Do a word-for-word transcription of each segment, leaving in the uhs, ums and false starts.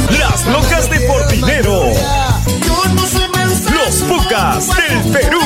Las Locas de Portinero, Los Pucas del Perú,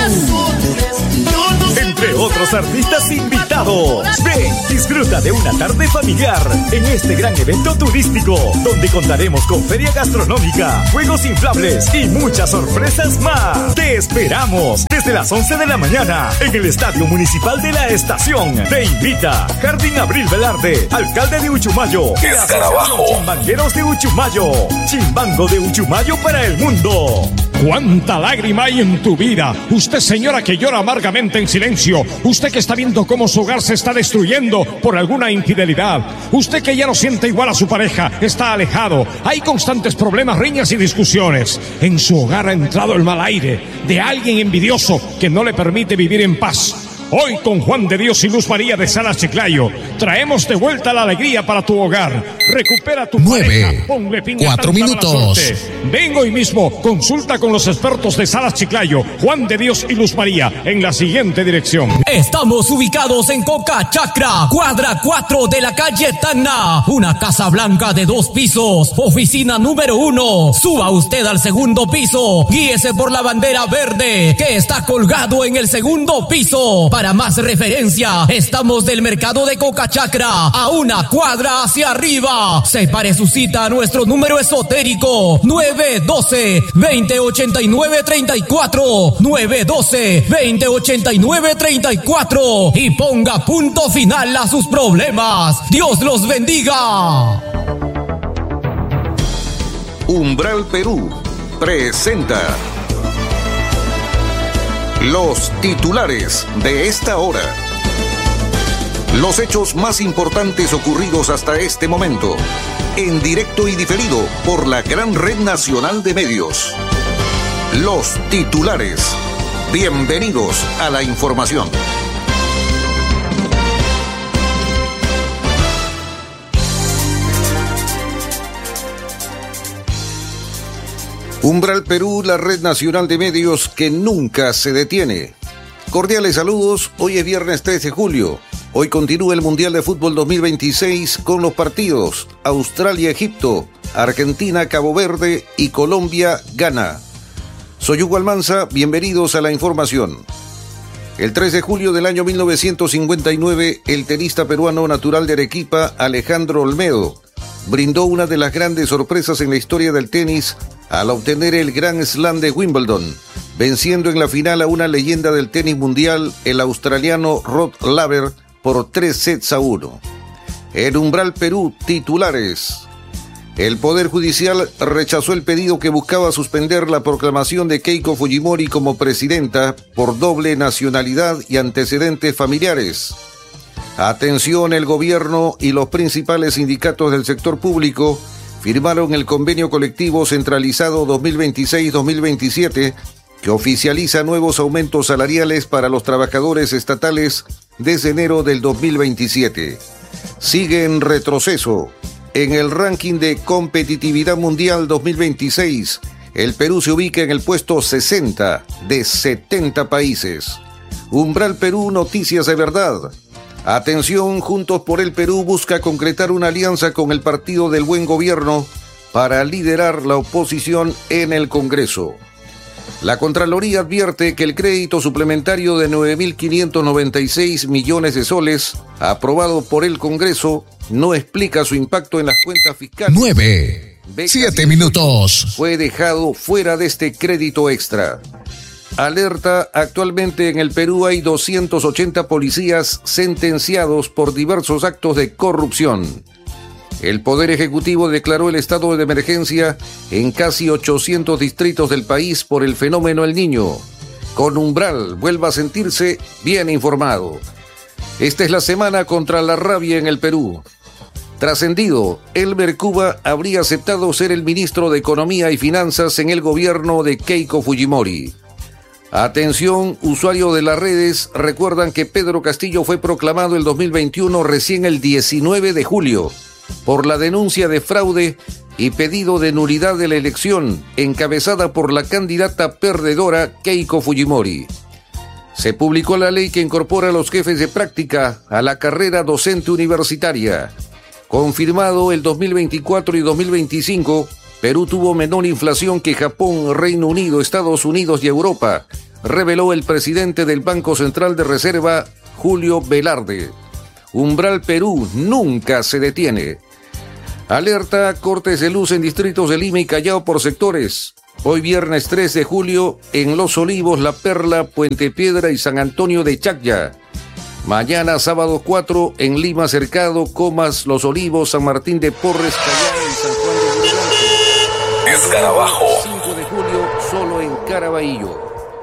entre otros artistas invitados. Ven, disfruta de una tarde familiar en este gran evento turístico, donde contaremos con feria gastronómica, juegos inflables y muchas sorpresas más. Te esperamos desde las once de la mañana en el Estadio Municipal de la Estación. Te invita Jardín Abril Velarde, alcalde de Uchumayo, Escarabajo, Chimbangueros de Uchumayo, Chimbango de Uchumayo para el mundo. ¿Cuánta lágrima hay en tu vida? Usted, señora, que llora amargamente en silencio. Usted que está viendo cómo su hogar se está destruyendo por alguna infidelidad. Usted que ya no siente igual a su pareja, está alejado. Hay constantes problemas, riñas y discusiones. En su hogar ha entrado el mal aire de alguien envidioso que no le permite vivir en paz. Hoy con Juan de Dios y Luz María de Salas Chiclayo traemos de vuelta la alegría para tu hogar. Recupera tu Nueve, pareja, ponle fin a cuatro tanta mala minutos. suerte. Ven hoy mismo, consulta con los expertos de Salas Chiclayo, Juan de Dios y Luz María, en la siguiente dirección. Estamos ubicados en Coca Chacra, cuadra cuatro de la calle Tacna. Una casa blanca de dos pisos, oficina número uno. Suba usted al segundo piso, guíese por la bandera verde que está colgado en el segundo piso. Para más referencia, estamos del mercado de Coca Chacra, a una cuadra hacia arriba. Separe su cita a nuestro número esotérico nueve uno dos, dos cero ocho nueve, tres cuatro, nueve uno dos, dos cero ocho nueve, tres cuatro y ponga punto final a sus problemas. Dios los bendiga. Umbral Perú presenta los titulares de esta hora. Los hechos más importantes ocurridos hasta este momento, en directo y diferido por la gran red nacional de medios. Los titulares. Bienvenidos a la información. Umbral Perú, la red nacional de medios que nunca se detiene. Cordiales saludos, hoy es viernes tres de julio. Hoy continúa el Mundial de Fútbol dos mil veintiséis con los partidos Australia-Egipto, Argentina-Cabo Verde y Colombia-Ghana. Soy Hugo Almanza, bienvenidos a la información. El tres de julio del año mil novecientos cincuenta y nueve, el tenista peruano natural de Arequipa, Alejandro Olmedo, brindó una de las grandes sorpresas en la historia del tenis al obtener el Grand Slam de Wimbledon, venciendo en la final a una leyenda del tenis mundial, el australiano Rod Laver, por tres sets a uno. En Umbral Perú, titulares. El Poder Judicial rechazó el pedido que buscaba suspender la proclamación de Keiko Fujimori como presidenta por doble nacionalidad y antecedentes familiares. Atención, el gobierno y los principales sindicatos del sector público firmaron el convenio colectivo centralizado dos mil veintiséis dos mil veintisiete que oficializa nuevos aumentos salariales para los trabajadores estatales desde enero del dos mil veintisiete. Sigue en retroceso. En el ranking de competitividad mundial dos mil veintiséis, el Perú se ubica en el puesto sesenta de setenta países. Umbral Perú, noticias de verdad. Atención, Juntos por el Perú busca concretar una alianza con el Partido del Buen Gobierno para liderar la oposición en el Congreso. La Contraloría advierte que el crédito suplementario de nueve mil quinientos noventa y seis millones de soles, aprobado por el Congreso, no explica su impacto en las cuentas fiscales. Nueve, siete minutos. Fue dejado fuera de este crédito extra. Alerta, actualmente en el Perú hay doscientos ochenta policías sentenciados por diversos actos de corrupción. El Poder Ejecutivo declaró el estado de emergencia en casi ochocientos distritos del país por el fenómeno El Niño. Con Umbral, vuelva a sentirse bien informado. Esta es la semana contra la rabia en el Perú. Trascendido, Elmer Cuba habría aceptado ser el ministro de Economía y Finanzas en el gobierno de Keiko Fujimori. Atención, usuarios de las redes recuerdan que Pedro Castillo fue proclamado el dos mil veintiuno recién el diecinueve de julio por la denuncia de fraude y pedido de nulidad de la elección encabezada por la candidata perdedora Keiko Fujimori. Se publicó la ley que incorpora a los jefes de práctica a la carrera docente universitaria. Confirmado el dos mil veinticuatro y dos mil veinticinco, Perú tuvo menor inflación que Japón, Reino Unido, Estados Unidos y Europa, reveló el presidente del Banco Central de Reserva, Julio Velarde. Umbral Perú nunca se detiene. Alerta, cortes de luz en distritos de Lima y Callao por sectores. Hoy viernes tres de julio en Los Olivos, La Perla, Puente Piedra y San Antonio de Chacya. Mañana sábado cuatro en Lima Cercado, Comas, Los Olivos, San Martín de Porres, Callao y San Juan de Lurigancho. Escarabajo. cinco de julio solo en Caraballo.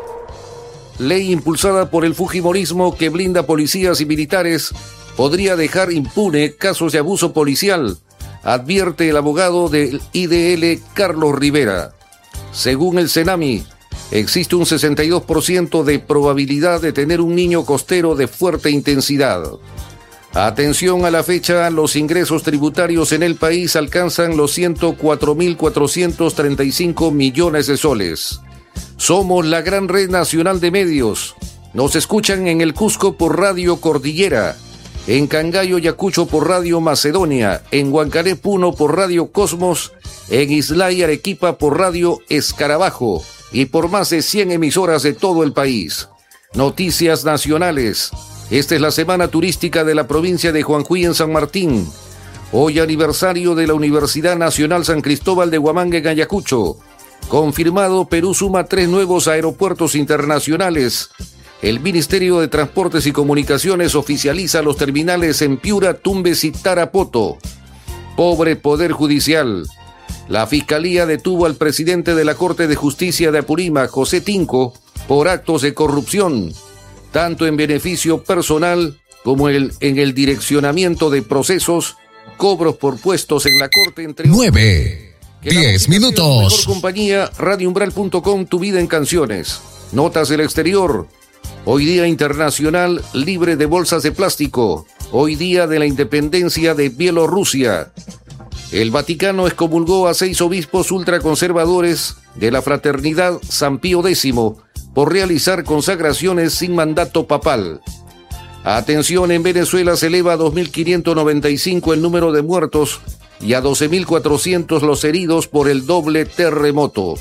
Ley impulsada por el fujimorismo que blinda policías y militares podría dejar impune casos de abuso policial, advierte el abogado del I D L, Carlos Rivera. Según el Senami, existe un sesenta y dos por ciento de probabilidad de tener un niño costero de fuerte intensidad. Atención a la fecha, los ingresos tributarios en el país alcanzan los ciento cuatro mil cuatrocientos treinta y cinco millones de soles. Somos la gran red nacional de medios. Nos escuchan en el Cusco por Radio Cordillera, en Cangallo, Ayacucho por Radio Macedonia, en Huancané, Puno por Radio Cosmos, en Islay, Arequipa por Radio Escarabajo y por más de cien emisoras de todo el país. Noticias nacionales. Esta es la semana turística de la provincia de Juanjuy en San Martín. Hoy aniversario de la Universidad Nacional San Cristóbal de Huamanga en Ayacucho. Confirmado, Perú suma tres nuevos aeropuertos internacionales. El Ministerio de Transportes y Comunicaciones oficializa los terminales en Piura, Tumbes y Tarapoto. Pobre Poder Judicial. La Fiscalía detuvo al presidente de la Corte de Justicia de Apurímac, José Tinco, por actos de corrupción, tanto en beneficio personal como el, en el direccionamiento de procesos, cobros por puestos en la Corte, entre otros. nueve, diez minutos. Mejor compañía, radio umbral punto com, tu vida en canciones. Notas del exterior. Hoy Día Internacional Libre de Bolsas de Plástico. Hoy Día de la Independencia de Bielorrusia. El Vaticano excomulgó a seis obispos ultraconservadores de la Fraternidad San Pío X por realizar consagraciones sin mandato papal. Atención, en Venezuela se eleva a dos mil quinientos noventa y cinco el número de muertos y a doce mil cuatrocientos los heridos por el doble terremoto.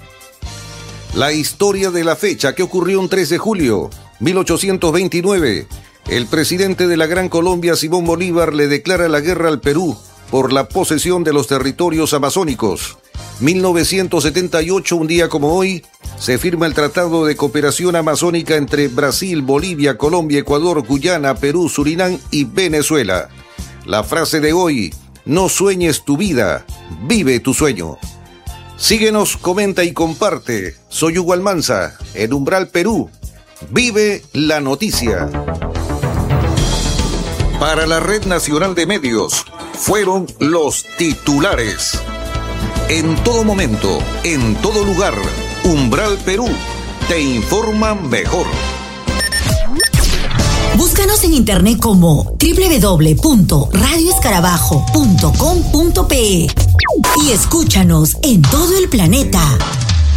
La historia de la fecha que ocurrió un tres de julio, mil ochocientos veintinueve. El presidente de la Gran Colombia, Simón Bolívar, le declara la guerra al Perú por la posesión de los territorios amazónicos. mil novecientos setenta y ocho, un día como hoy, se firma el Tratado de Cooperación Amazónica entre Brasil, Bolivia, Colombia, Ecuador, Guyana, Perú, Surinam y Venezuela. La frase de hoy: no sueñes tu vida, vive tu sueño. Síguenos, comenta y comparte. Soy Hugo Almanza, en Umbral Perú. Vive la noticia. Para la Red Nacional de Medios, fueron los titulares. En todo momento, en todo lugar, Umbral Perú te informa mejor. Búscanos en internet como doble u doble u doble u punto radio escarabajo punto com punto pe y escúchanos en todo el planeta.